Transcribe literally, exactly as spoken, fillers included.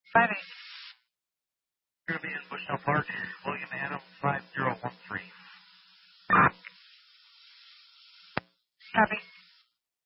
five eight. Caribbean, Bushnell Park, William Adam, five zero one three. Copy.